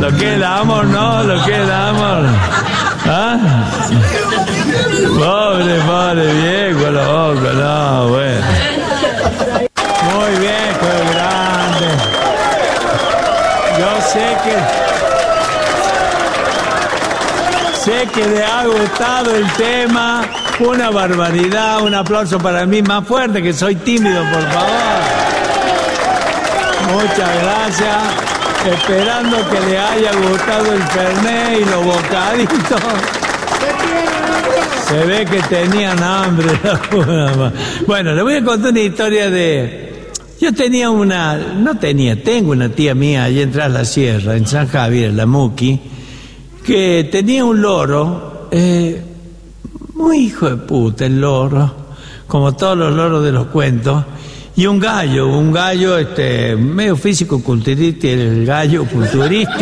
Lo que es el amor, no, lo que es el amor. ¿Ah? Pobre viejo, loco, no, bueno. Muy viejo, grande. Yo sé que le ha gustado el tema. Una barbaridad, un aplauso para mí más fuerte, que soy tímido, por favor. Muchas gracias. Esperando que le haya gustado el fernet y los bocaditos. Se ve que tenían hambre. Bueno, le voy a contar una historia de... Yo tengo una tía mía allá en Tras la Sierra, en San Javier, la Muqui, que tenía un loro, muy hijo de puta el loro, como todos los loros de los cuentos, y un gallo medio físico culturista, el gallo culturista,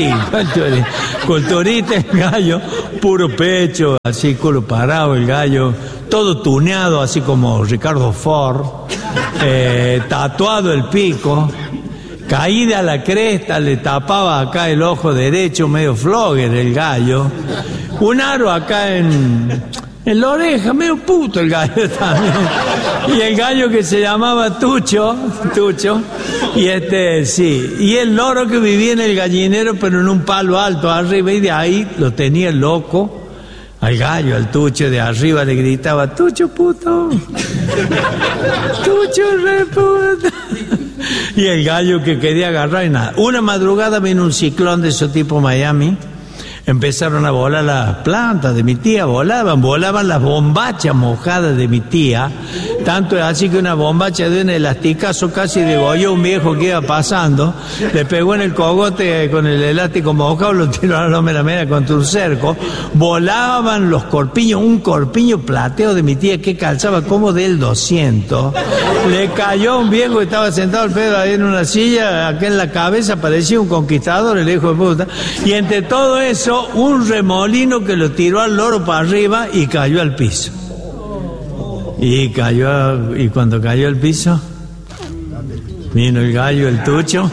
el gallo, puro pecho, así culo parado el gallo, todo tuneado así como Ricardo Ford, tatuado el pico, caída a la cresta, le tapaba acá el ojo derecho, medio flogger el gallo, un aro acá en la oreja, medio puto el gallo también. Y el gallo que se llamaba Tucho, y y el loro que vivía en el gallinero, pero en un palo alto arriba, y de ahí lo tenía el loco. Al gallo, al Tucho de arriba le gritaba, Tucho puto, Tucho re puto. Y el gallo que quería agarrar y nada. Una madrugada vino un ciclón de ese tipo Miami. Empezaron a volar las plantas de mi tía, volaban las bombachas mojadas de mi tía, tanto es así que una bombacha de un elasticazo casi degolló un viejo que iba pasando, le pegó en el cogote con el elástico mojado, lo tiró a la mera contra un cerco, volaban los corpiños, un corpiño plateo de mi tía que calzaba como del 200, le cayó un viejo que estaba sentado al pedo ahí en una silla, acá en la cabeza, parecía un conquistador, el hijo de puta, y entre todo eso, un remolino que lo tiró al loro para arriba y cayó al piso. Y cuando cayó al piso, vino el gallo, el Tucho.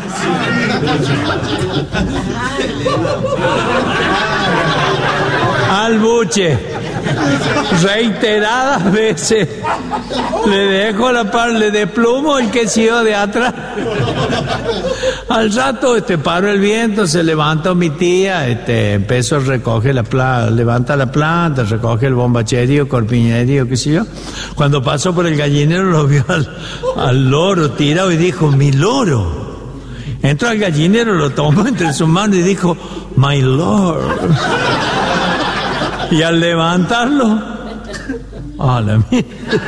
Al buche, reiteradas veces, le dejó le desplumó el que siguió de atrás. Al rato paró el viento, se levantó mi tía, empezó a recoger levanta la planta, recoge el bombacherío, corpiñerío, qué sé yo. Cuando pasó por el gallinero lo vio al loro tirado y dijo, mi loro. Entró al gallinero, lo tomó entre sus manos y dijo, my lord. Y al levantarlo, la mierda,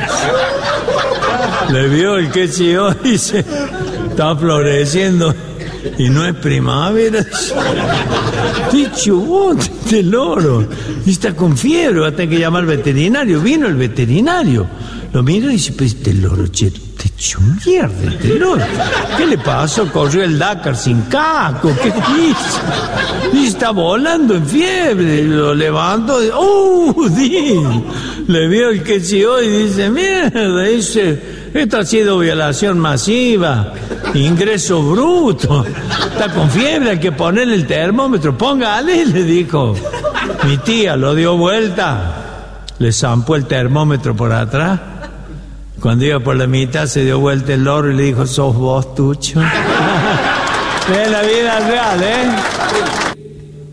le vio el que siguió, dice, está floreciendo y no es primavera. Dicho, este loro, y está con fiebre, va a tener que llamar al veterinario. Vino el veterinario, lo miró y dice, pues este loro, te echó mierda este loro. ¿Qué le pasó? Corrió el Dakar sin caco, ¿qué hizo? Y está volando en fiebre, lo levantó, le vio el que siguió y dice, mierda, dice, esto ha sido violación masiva, ingreso bruto, está con fiebre, hay que ponerle el termómetro, póngale, le dijo. Mi tía lo dio vuelta, le zampó el termómetro por atrás, cuando iba por la mitad se dio vuelta el loro y le dijo, sos vos, Tucho. Es la vida real, ¿eh?